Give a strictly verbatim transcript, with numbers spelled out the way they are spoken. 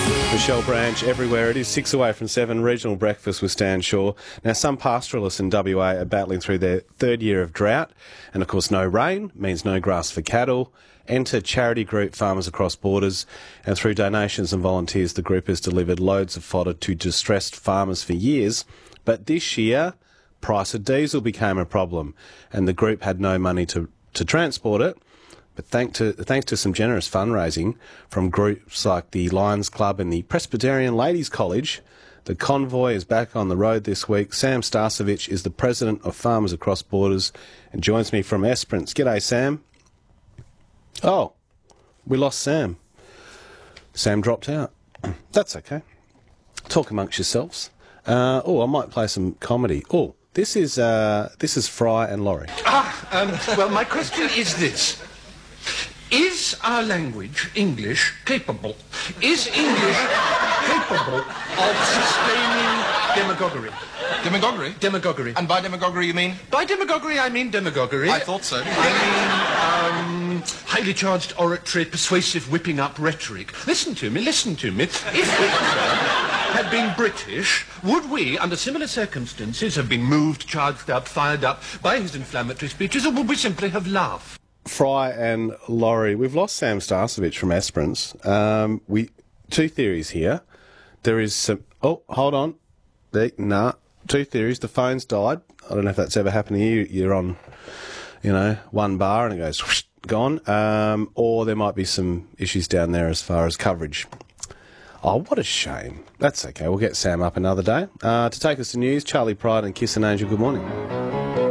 Michelle Branch everywhere. It is six away from seven. Regional breakfast with Stan Shaw. Now, some pastoralists in W A are battling through their third year of drought, and of course, no rain means no grass for cattle. Enter charity group Farmers Across Borders, and through donations and volunteers, the group has delivered loads of fodder to distressed farmers for years. But this year, price of diesel became a problem, and the group had no money to to transport it. But thanks to, thanks to some generous fundraising from groups like the Lions Club and the Presbyterian Ladies College, the convoy is back on the road this week. Sam Starcevich is the president of Farmers Across Borders and joins me from Esperance. G'day, Sam. Oh, we lost Sam. Sam dropped out. That's okay. Talk amongst yourselves. Uh, oh, I might play some comedy. Oh, this is uh, this is Fry and Laurie. Ah, um, well, my question is this. Is our language, English, capable? Is English capable of sustaining demagoguery? Demagoguery? Demagoguery. And by demagoguery you mean? By demagoguery, I mean demagoguery. I thought so. I mean, um, highly charged oratory, persuasive whipping up rhetoric. Listen to me, listen to me. If Hitler had been British, would we, under similar circumstances, have been moved, charged up, fired up by his inflammatory speeches, or would we simply have laughed? Fry and Laurie, we've lost Sam Starcevich from Esperance. Um, we two theories here. There is some. Oh, hold on. There, nah, two theories. The phone's died. I don't know if that's ever happened to you. You're on, you know, one bar and it goes whoosh, gone. Um, or there might be some issues down there as far as coverage. Oh, what a shame. That's okay. We'll get Sam up another day. Uh, to take us to news, Charlie Pride and Kiss and Angel. Good morning.